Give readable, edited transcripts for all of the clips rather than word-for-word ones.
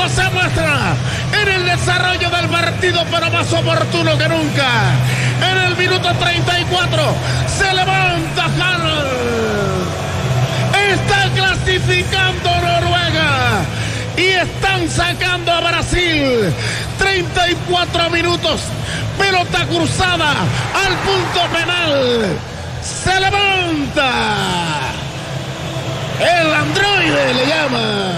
México se muestra en el desarrollo del partido, pero más oportuno que nunca. En el minuto 34 se levanta Haaland. Está clasificando Noruega y están sacando a Brasil. 34 minutos, pelota cruzada al punto penal. Se levanta el androide, le llama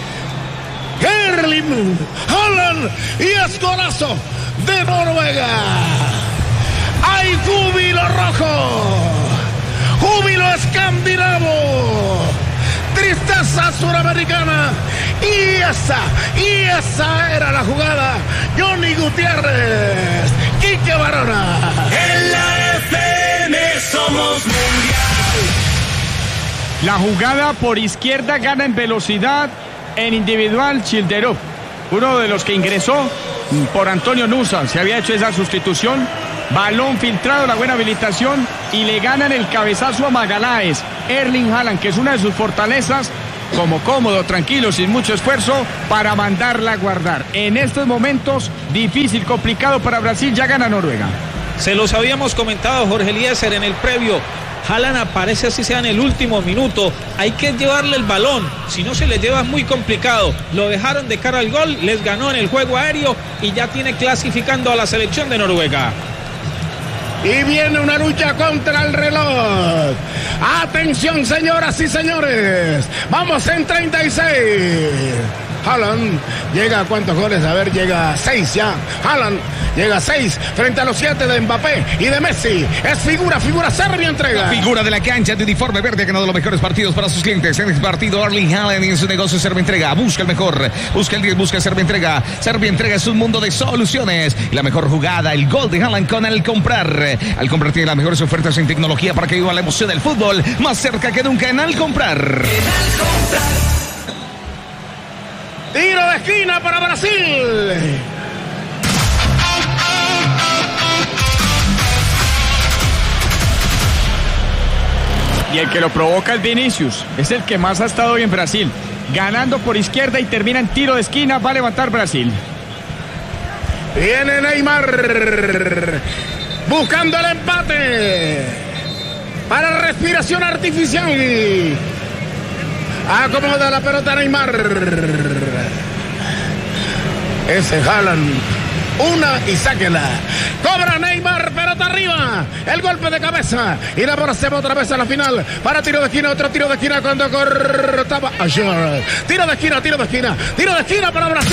Erling Haaland, y es golazo de Noruega. Hay júbilo rojo, júbilo escandinavo, tristeza suramericana, y esa era la jugada. Johnny Gutiérrez, Quique Barona. En la FM somos mundial. La jugada por izquierda gana en velocidad en individual Childerov, uno de los que ingresó por Antonio Nusa. Se había hecho esa sustitución. Balón filtrado, la buena habilitación, y le ganan el cabezazo a Magaláes. Erling Haaland, que es una de sus fortalezas, como cómodo, tranquilo, sin mucho esfuerzo, para mandarla a guardar. En estos momentos, difícil, complicado para Brasil, ya gana Noruega. Se los habíamos comentado, Jorge Eliezer, en el previo. Haaland aparece así sea en el último minuto. Hay que llevarle el balón, si no se le lleva es muy complicado. Lo dejaron de cara al gol, les ganó en el juego aéreo y ya tiene clasificando a la selección de Noruega. Y viene una lucha contra el reloj. Atención, señoras y señores. Vamos en 36. Haaland llega a cuántos goles, a ver, llega a 6 ya. Haaland llega a 6 frente a los 7 de Mbappé y de Messi. Es figura, Serbia entrega. La figura de la cancha de uniforme verde, ha ganado los mejores partidos para sus clientes. En el partido, Erling Haaland y en su negocio Serbia entrega. Busca el mejor, busca el 10, busca Serbia entrega. Serbia entrega es un mundo de soluciones. Y la mejor jugada, el gol de Haaland con el comprar. Al comprar tiene las mejores ofertas en tecnología para que viva la emoción del fútbol más cerca que nunca en Al Comprar. Tiro de esquina para Brasil. Y el que lo provoca es Vinicius. Es el que más ha estado hoy en Brasil. Ganando por izquierda y termina en tiro de esquina. Va a levantar Brasil. Viene Neymar buscando el empate para respiración artificial. Acomoda la pelota Neymar. Ese Haaland. Una y sáquela. Cobra Neymar, pelota arriba. El golpe de cabeza. Y la bola se va otra vez a la final. Para tiro de esquina, otro tiro de esquina cuando cortaba ayer. Tiro de esquina, tiro de esquina. Tiro de esquina para Brasil.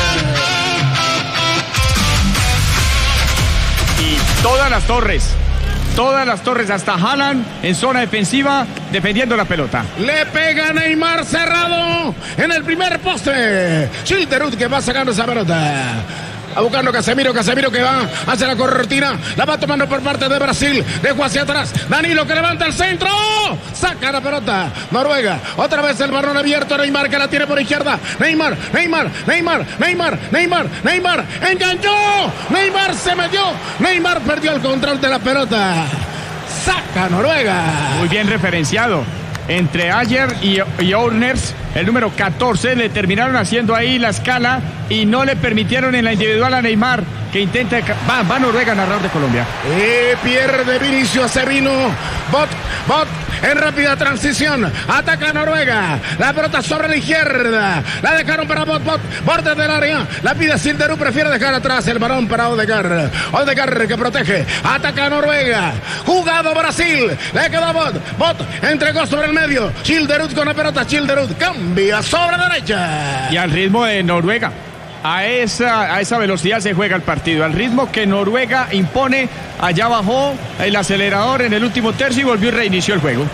Y todas las torres hasta Haaland en zona defensiva defendiendo la pelota. Le pega Neymar cerrado en el primer poste. Childerud que va sacando esa pelota. A buscando Casemiro que va hacia la cortina. La va tomando por parte de Brasil. Dejo hacia atrás. Danilo que levanta el centro. Saca la pelota. Noruega. Otra vez el balón abierto. Neymar que la tiene por izquierda. Neymar. Enganchó. Neymar se metió. Neymar perdió el control de la pelota. Saca Noruega. Muy bien referenciado. Entre Ayer y Orners, el número 14, le terminaron haciendo ahí la escala y no le permitieron en la individual a Neymar, que intenta... Va Noruega a narrar de Colombia. Pierde Vinicius, se vino Bot en rápida transición. Ataca Noruega. La pelota sobre la izquierda. La dejaron para Bot, borde del área. La pide Childerud, prefiere dejar atrás el balón para Odegaard. Odegaard que protege. Ataca Noruega. Jugado Brasil. Le queda Bot entregó sobre el medio. Childerud con la pelota. Childerud cambia sobre derecha. Y al ritmo de Noruega. A esa velocidad se juega el partido. Al ritmo que Noruega impone, allá bajó el acelerador en el último tercio y volvió y reinició el juego.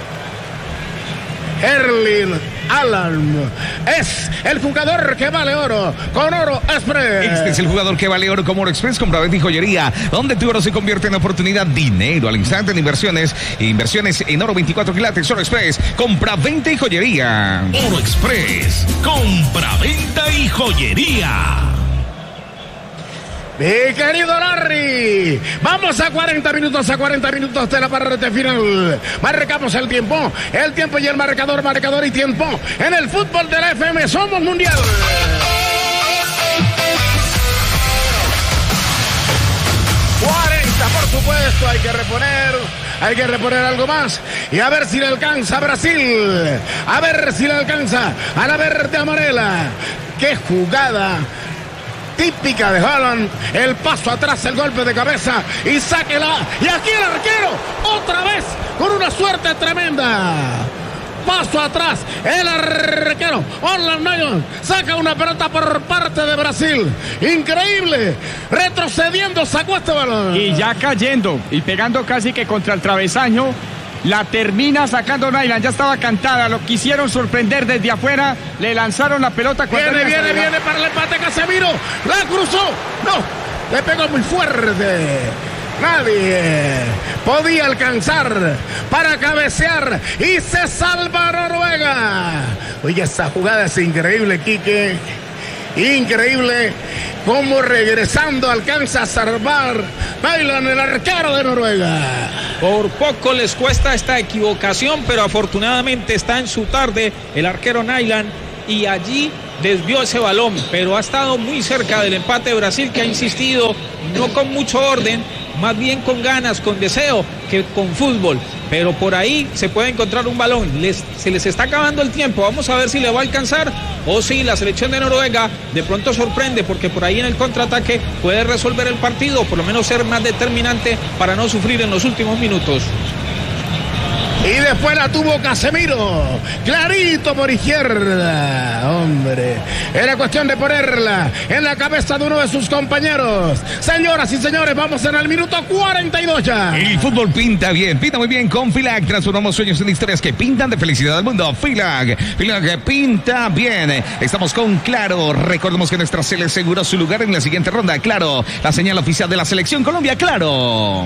Erling Haaland es el jugador que vale oro con Oro Express. Este es el jugador que vale oro con Oro Express. Compra, venta y joyería, donde tu oro se convierte en oportunidad, dinero al instante en inversiones en oro 24 quilates. Oro Express, compra, venta y joyería. Oro Express, compra, venta y joyería. Mi querido Larry, vamos a 40 minutos de la parte final. Marcamos el tiempo y el marcador y tiempo en el fútbol de la FM. Somos mundial. supuesto, hay que reponer algo más. Y a ver si le alcanza a Brasil. A ver si le alcanza a la verde amarela. ¡Qué jugada! Típica de Haaland, el paso atrás, el golpe de cabeza y sáquela. Y aquí el arquero, otra vez, con una suerte tremenda. Paso atrás, el arquero, Orland Nyon, saca una pelota por parte de Brasil. Increíble, retrocediendo, sacó este balón. Y ya cayendo y pegando casi que contra el travesaño. La termina sacando Nayland, ya estaba cantada, lo quisieron sorprender desde afuera, le lanzaron la pelota. Viene para el empate Casemiro, la cruzó, no, le pegó muy fuerte. Nadie podía alcanzar para cabecear y se salva Noruega. Oye, esa jugada es increíble, Quique. Increíble cómo regresando alcanza a salvar Nayland, el arquero de Noruega. Por poco les cuesta esta equivocación, pero afortunadamente está en su tarde el arquero Nayland y allí desvió ese balón, pero ha estado muy cerca del empate de Brasil, que ha insistido, no con mucho orden, más bien con ganas, con deseo, que con fútbol. Pero por ahí se puede encontrar un balón. Se les está acabando el tiempo. Vamos a ver si le va a alcanzar o si la selección de Noruega de pronto sorprende, porque por ahí en el contraataque puede resolver el partido, o por lo menos ser más determinante para no sufrir en los últimos minutos. Y después la tuvo Casemiro, clarito por izquierda. Hombre, era cuestión de ponerla en la cabeza de uno de sus compañeros. Señoras y señores, vamos en el minuto 42 ya. El fútbol pinta bien, pinta muy bien con Filag. Transformamos sueños en historias que pintan de felicidad al mundo. Filag pinta bien. Estamos con Claro. Recordemos que nuestra Sele aseguró su lugar en la siguiente ronda. Claro, la señal oficial de la selección Colombia. Claro.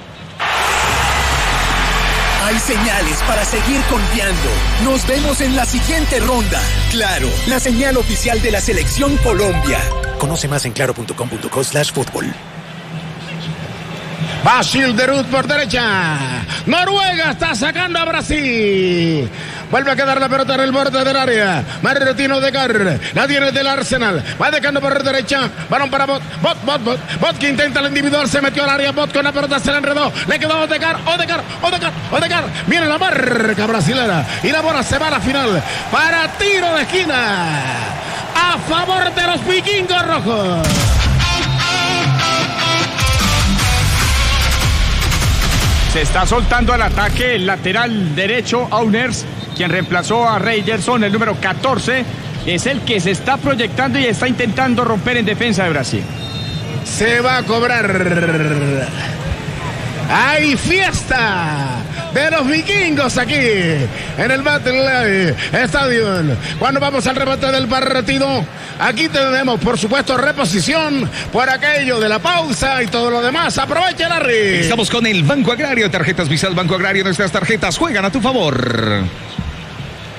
Hay señales para seguir confiando. Nos vemos en la siguiente ronda. Claro, la señal oficial de la selección Colombia. Conoce más en claro.com.co/fútbol. Va Schilderud por derecha. Noruega está sacando a Brasil. Vuelve a quedar la pelota en el borde del área. Martín Odegaard la tiene del Arsenal. Va dejando por derecha. Balón para Bot que intenta el individual. Se metió al área. Bot con la pelota se la enredó. Le quedó Odegaard. Viene la marca brasilera. Y la bola se va a la final. Para tiro de esquina. A favor de los vikingos rojos. Se está soltando al ataque el lateral derecho, Auners, quien reemplazó a Reiderson, el número 14. Es el que se está proyectando y está intentando romper en defensa de Brasil. Se va a cobrar. ¡Hay fiesta de los vikingos aquí en el Battle Stadium! Cuando vamos al remate del partido, aquí tenemos, por supuesto, reposición por aquello de la pausa y todo lo demás. ¡Aprovecha, Larry! Estamos con el Banco Agrario. Tarjetas Visa Banco Agrario. Nuestras tarjetas juegan a tu favor.